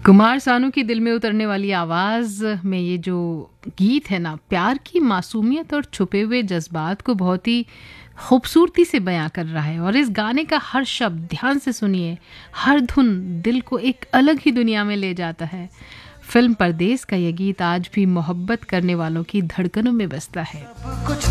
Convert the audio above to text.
कुमार सानू की दिल में उतरने वाली आवाज़ में ये जो गीत है ना, प्यार की मासूमियत और छुपे हुए जज्बात को बहुत ही खूबसूरती से बयां कर रहा है। और इस गाने का हर शब्द ध्यान से सुनिए, हर धुन दिल को एक अलग ही दुनिया में ले जाता है। फिल्म परदेस का ये गीत आज भी मोहब्बत करने वालों की धड़कनों में बसता है।